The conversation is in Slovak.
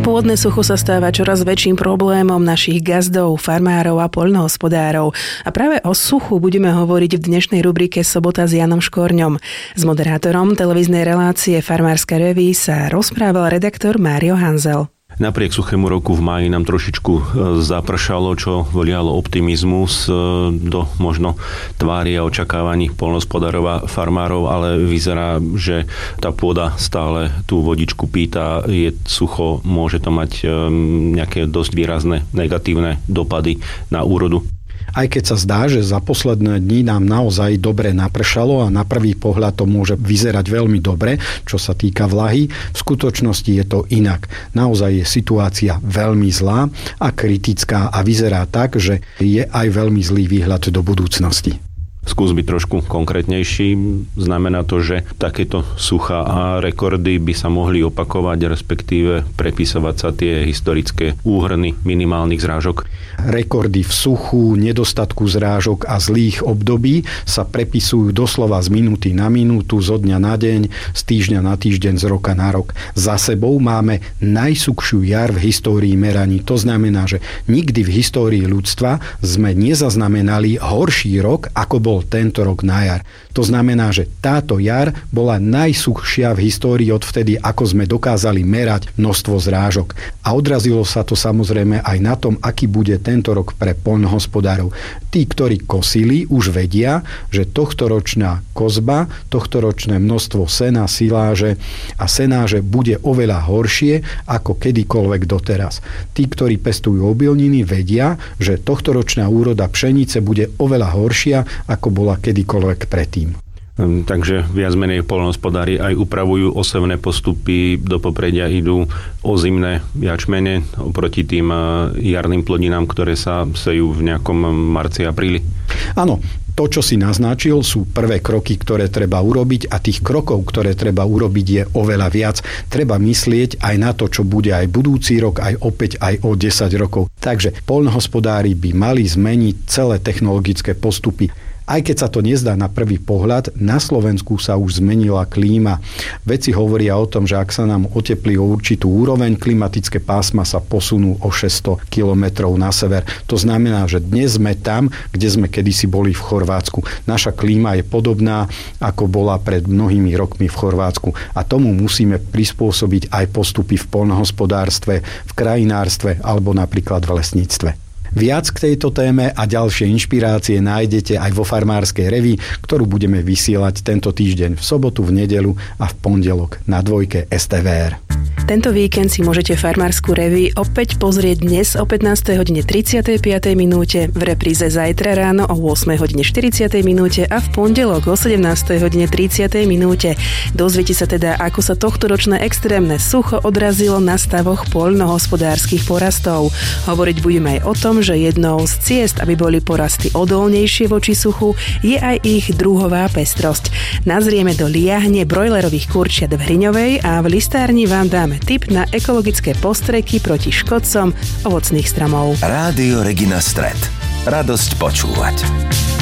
Pôvodné sucho sa stáva čoraz väčším problémom našich gazdov, farmárov a poľnohospodárov. A práve o suchu budeme hovoriť v dnešnej rubrike Sobota s Jánom Škorňom. S moderátorom televíznej relácie Farmárska reví sa rozprával redaktor Mário Hanzel. Napriek suchému roku v máji nám trošičku zapršalo, čo vlialo optimizmus do možno tvári a očakávaní poľnohospodárov a farmárov, ale vyzerá, že tá pôda stále tú vodičku pýta, je sucho, môže to mať nejaké dosť výrazné negatívne dopady na úrodu. Aj keď sa zdá, že za posledné dni nám naozaj dobre napršalo a na prvý pohľad to môže vyzerať veľmi dobre, čo sa týka vlahy, v skutočnosti je to inak. Naozaj je situácia veľmi zlá a kritická a vyzerá tak, že je aj veľmi zlý výhľad do budúcnosti. Skús byť trošku konkrétnejší. Znamená to, že takéto suchá a rekordy by sa mohli opakovať, respektíve prepisovať sa tie historické úhrny minimálnych zrážok? Rekordy v suchu, nedostatku zrážok a zlých období sa prepisujú doslova z minúty na minútu, zo dňa na deň, z týždňa na týždeň, z roka na rok. Za sebou máme najsuchšiu jar v histórii meraní. To znamená, že nikdy v histórii ľudstva sme nezaznamenali horší rok, ako bol tento rok na jar. To znamená, že táto jar bola najsuchšia v histórii odvtedy, ako sme dokázali merať množstvo zrážok. A odrazilo sa to samozrejme aj na tom, aký bude tento rok pre poľnohospodárov. Tí, ktorí kosili, už vedia, že tohtoročná kozba, tohtoročné množstvo sena, siláže a senáže bude oveľa horšie ako kedykoľvek doteraz. Tí, ktorí pestujú obilniny, vedia, že tohtoročná úroda pšenice bude oveľa horšia, ako bola kedykoľvek predtým. Takže viac menej poľnohospodári aj upravujú osevné postupy, do popredia idú ozimné jačmene oproti tým jarným plodinám, ktoré sa sejú v nejakom marci, apríli. Áno, to, čo si naznačil, sú prvé kroky, ktoré treba urobiť a tých krokov, ktoré treba urobiť, je oveľa viac. Treba myslieť aj na to, čo bude aj budúci rok, aj opäť aj o 10 rokov. Takže poľnohospodári by mali zmeniť celé technologické postupy. Aj keď sa to nezdá na prvý pohľad, na Slovensku sa už zmenila klíma. Vedci hovoria o tom, že ak sa nám oteplí o určitú úroveň, klimatické pásma sa posunú o 600 kilometrov na sever. To znamená, že dnes sme tam, kde sme kedysi boli v Chorvátsku. Naša klíma je podobná, ako bola pred mnohými rokmi v Chorvátsku. A tomu musíme prispôsobiť aj postupy v poľnohospodárstve, v krajinárstve alebo napríklad v lesníctve. Viac k tejto téme a ďalšie inšpirácie nájdete aj vo Farmárskej reví, ktorú budeme vysielať tento týždeň v sobotu, v nedeľu a v pondelok na dvojke STVR. Tento víkend si môžete Farmárskú reví opäť pozrieť dnes o 15:35 minúte, v repríze zajtra ráno o 8:40 minúte a v pondelok o 17:30 minúte. Dozviete sa teda, ako sa tohtoročné extrémne sucho odrazilo na stavoch poľnohospodárskych porastov. Hovoriť budeme aj o tom, že jednou z ciest, aby boli porasty odolnejšie voči suchu, je aj ich druhová pestrosť. Nazrieme do liahne brojlerových kurčiat v Hriňovej a v listárni vám dáme tip na ekologické postreky proti škodcom ovocných stromov. Rádio Regina Stret. Radosť počúvať.